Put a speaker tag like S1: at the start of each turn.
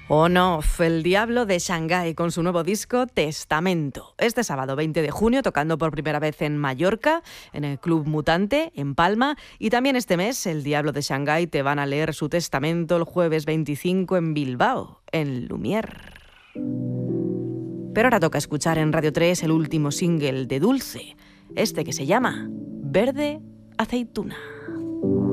S1: Onoff, el Diablo de Shanghái, con su nuevo disco Testamento. Este sábado 20 de junio, tocando por primera vez en Mallorca, en el Club Mutante, en Palma. Y también este mes, el Diablo de Shanghái te van a leer su testamento el jueves 25 en Bilbao, en Lumière. Pero ahora toca escuchar en Radio 3 el último single de Dulce, este que se llama Verde Aceituna.